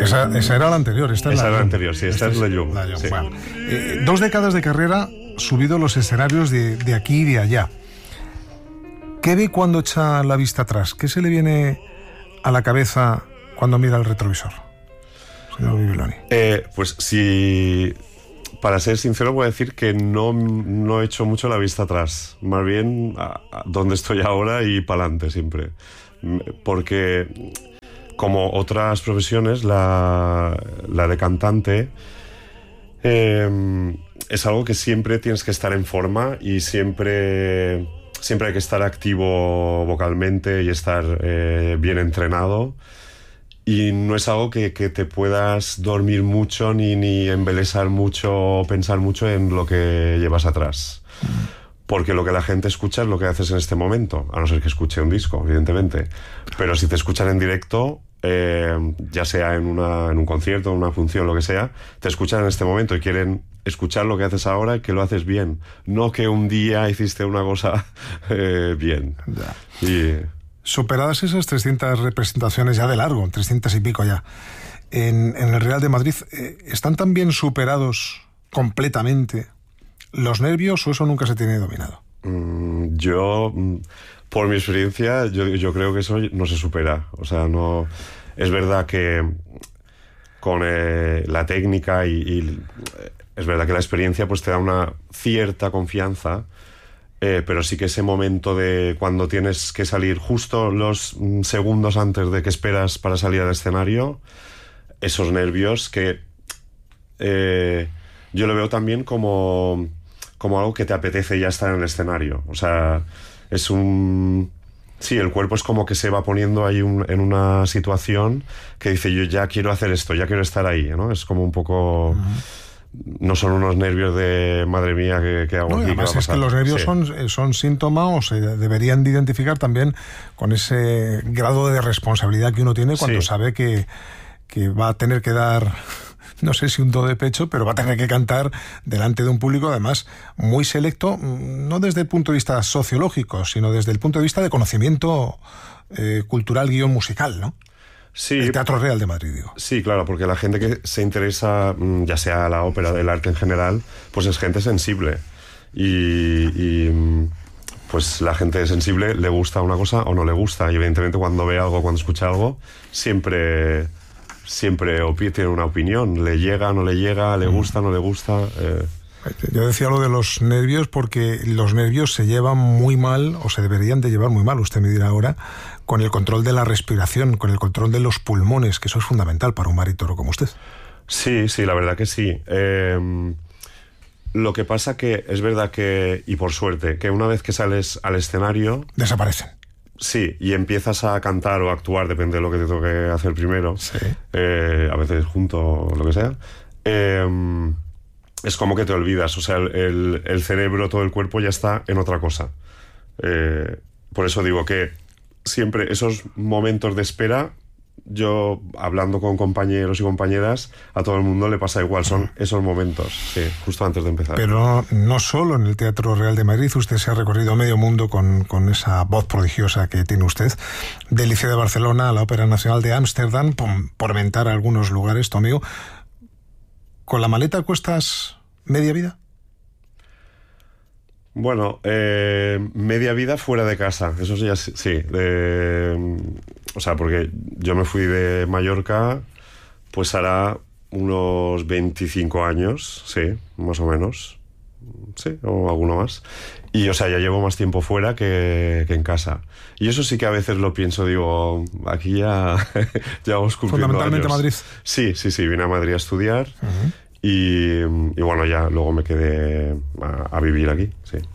Esa era la anterior. Esta era la anterior, sí. Esta es La Llum. Sí. Bueno, 2 décadas de carrera, subido los escenarios de aquí y de allá. ¿Qué ve cuando echa la vista atrás? ¿Qué se le viene a la cabeza cuando mira el retrovisor, señor Bibiloni? Pues sí, para ser sincero voy a decir que no he hecho mucho la vista atrás, más bien a donde estoy ahora y para adelante siempre, porque como otras profesiones, la de cantante es algo que siempre tienes que estar en forma y siempre hay que estar activo vocalmente y estar bien entrenado. Y no es algo que te puedas dormir mucho ni embelesar mucho o pensar mucho en lo que llevas atrás. Porque lo que la gente escucha es lo que haces en este momento, a no ser que escuche un disco, evidentemente. Pero si te escuchan en directo, ya sea en un concierto, en una función, lo que sea, te escuchan en este momento y quieren escuchar lo que haces ahora y que lo haces bien. No que un día hiciste una cosa bien. Ya. Y... superadas esas 300 representaciones ya de largo, 300 y pico ya, en el Real de Madrid, ¿están también superados completamente los nervios o eso nunca se tiene dominado? Yo, por mi experiencia, yo creo que eso no se supera. O sea, no... Es verdad que con la técnica y es verdad que la experiencia pues te da una cierta confianza. Pero sí que ese momento de cuando tienes que salir justo los segundos antes de que esperas para salir al escenario, esos nervios que yo lo veo también como algo que te apetece ya estar en el escenario. O sea, es un... Sí, el cuerpo es como que se va poniendo ahí en una situación que dice, yo ya quiero hacer esto, ya quiero estar ahí, ¿no? Es como un poco... No son unos nervios de madre mía que hago. No, aquí. Además es que los nervios son síntoma o se deberían de identificar también con ese grado de responsabilidad que uno tiene cuando sabe que va a tener que dar, no sé si un do de pecho, pero va a tener que cantar delante de un público además muy selecto, no desde el punto de vista sociológico, sino desde el punto de vista de conocimiento cultural / musical, ¿no? Sí, el Teatro Real de Madrid, digo. Sí, claro, porque la gente que se interesa, ya sea la ópera, el arte en general, pues es gente sensible. Y pues la gente sensible le gusta una cosa o no le gusta. Y evidentemente cuando ve algo, cuando escucha algo, siempre tiene una opinión. Le llega, no le llega, le gusta, no le gusta... Yo decía lo de los nervios porque los nervios se llevan muy mal, o se deberían de llevar muy mal, usted me dirá ahora, con el control de la respiración, con el control de los pulmones, que eso es fundamental para un barítono como usted. Sí, la verdad que sí. Lo que pasa que es verdad que, y por suerte, que una vez que sales al escenario... desaparecen. Sí, y empiezas a cantar o a actuar, depende de lo que te toque hacer primero, a veces junto o lo que sea... es como que te olvidas, o sea, el cerebro, todo el cuerpo ya está en otra cosa. Por eso digo que siempre esos momentos de espera, yo hablando con compañeros y compañeras, a todo el mundo le pasa igual, son esos momentos, sí, justo antes de empezar. Pero no solo en el Teatro Real de Madrid, usted se ha recorrido medio mundo con esa voz prodigiosa que tiene usted, del Liceo de Barcelona a la Ópera Nacional de Ámsterdam, por mentar algunos lugares, tu amigo. ¿Con la maleta cuestas media vida? Bueno, media vida fuera de casa, eso ya sí. O sea, porque yo me fui de Mallorca, pues hará unos 25 años, sí, más o menos. Sí, o alguno más. Y, o sea, ya llevo más tiempo fuera que en casa. Y eso sí que a veces lo pienso, digo, aquí ya vamos cumpliendo fundamentalmente años. Madrid. Sí, vine a Madrid a estudiar. Y bueno, ya luego me quedé a vivir aquí, sí.